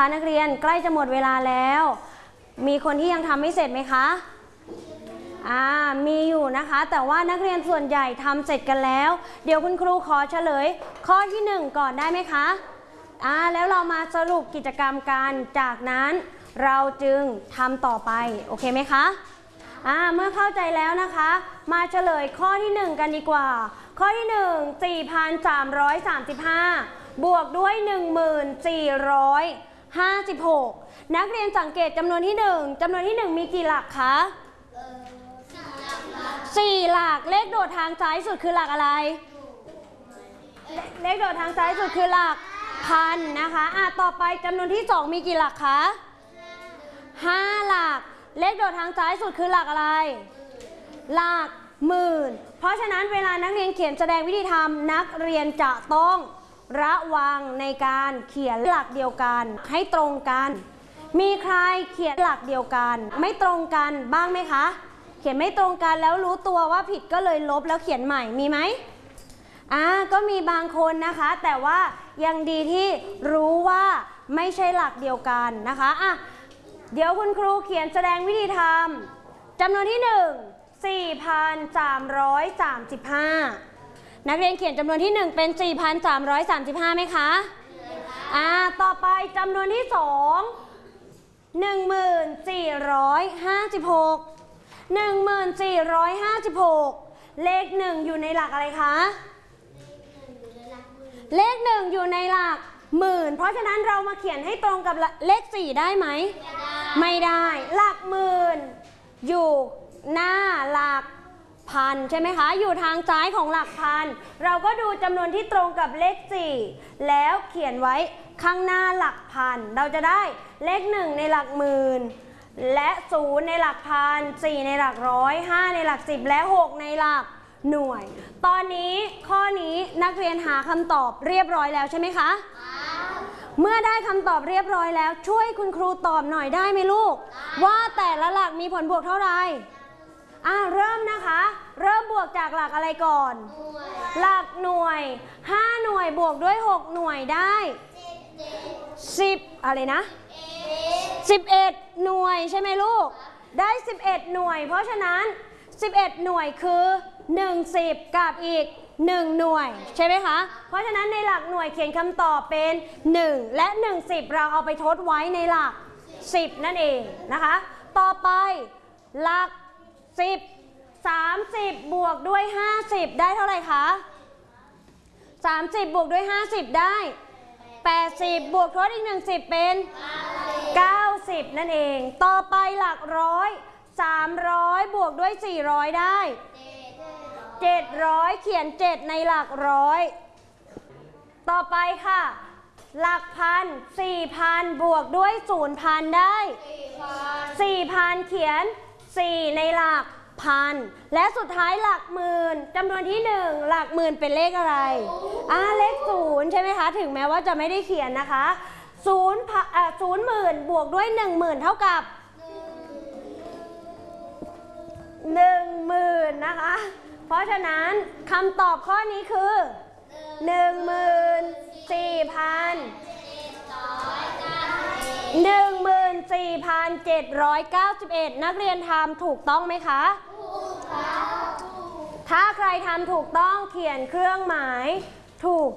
นะคะนักเรียนใกล้จะหมดเวลาแล้วมีคนที่ยังทำไม่เสร็จไหมคะมีอยู่นะคะแต่ว่านักเรียนส่วนใหญ่ทำเสร็จกันแล้วเดี๋ยวคุณครูขอเฉลยข้อที่1ก่อนได้ไหมคะแล้วเรามาสรุปกิจกรรมกันจากนั้นเราจึงทำต่อไปโอเคไหมคะเมื่อเข้าใจแล้วนะคะมาเฉลยข้อที่1กันดีกว่าข้อที่1 4,335 บวกด้วย1456นักเรียนสังเกตจำนวนที่1จำนวนที่1มีกี่หลักคะ4 หลักเลขโดดทางซ้ายสุดคือหลักอะไรเลขโดดทางซ้ายสุดคือหลักพันนะคะต่อไปจำนวนที่2มีกี่หลักคะ5 หลักเลขโดดทางซ้ายสุดคือหลักอะไรหลักหมื่นเพราะฉะนั้นเวลานักเรียนเขียนแสดงวิธีทำนักเรียนจะต้องระวังในการเขียนหลักเดียวกันให้ตรงกันมีใครเขียนหลักเดียวกันไม่ตรงกันบ้างไหมคะเขียนไม่ตรงกันแล้วรู้ตัวว่าผิดก็เลยลบแล้วเขียนใหม่มีไหมก็มีบางคนนะคะแต่ว่ายังดีที่รู้ว่าไม่ใช่หลักเดียวกันนะคะเดี๋ยวคุณครูเขียนแสดงวิธีทำจำนวนที่4,335นักเรียนเขียนจำนวนที่1เป็น4,335ไหมคะต่อไปจำนวนที่2 1456 1456เลข1อยู่ในหลักอะไรคะเลข1อยู่ในหลักหมื่นเพราะฉะนั้นเรามาเขียนให้ตรงกับเลข4ได้ไหมไม่ได้หลักหมื่นอยู่หน้าหลักพันใช่ไหมคะอยู่ทางซ้ายของหลักพันเราก็ดูจำนวนที่ตรงกับเลข4แล้วเขียนไว้ข้างหน้าหลักพันเราจะได้เลข1ในหลักหมื่นและ0ในหลักพัน4ในหลักร้อย5ในหลัก10และ6ในหลักหน่วยตอนนี้ข้อนี้นักเรียนหาคำตอบเรียบร้อยแล้วใช่ไหมคะเมื่อได้คำตอบเรียบร้อยแล้วช่วยคุณครูตอบหน่อยได้ไหมลูกว่าแต่ละหลักมีผลบวกเท่าไหร่เริ่มนะคะเริ่มบวกจากหลักอะไรก่อนหลักหน่วย5หน่วยบวกด้วย6หน่วยได้10อะไรนะ11หน่วยใช่ไหมลูกได้11หน่วยเพราะฉะนั้น11หน่วยคือ1 10กับอีก1หน่วยใช่ไหมคะเพราะฉะนั้นในหลักหน่วยเขียนคำตอบเป็น1และ1 10เราเอาไปทดไว้ในหลัก10นั่นเองนะคะต่อไปหลัก10 30บวกด้วย50ได้เท่าไหร่คะ30บวกด้วย50ได้80บวกทดอีก1 10เป็น90นั่นเองต่อไปหลักร้อย300บวกด้วย400ได้700เขียน7ในหลักร้อยต่อไปค่ะหลักพัน4,000บวกด้วย0,000ได้4,000เขียน4ในหลักพันและสุดท้ายหลักหมื่นจำนวนที่1หลักหมื่นเป็นเลขอะไรเลข0ใช่ไหมคะถึงแม้ว่าจะไม่ได้เขียนนะคะ0หมื่นบวกด้วย10,000เท่ากับ10,000นะคะเพราะฉะนั้นคำตอบข้อนี้คือ14,791นักเรียนทำถูกต้องไหมคะถูกค่ะถ้าใครทำถูกต้องเขียนเครื่องหมายถูก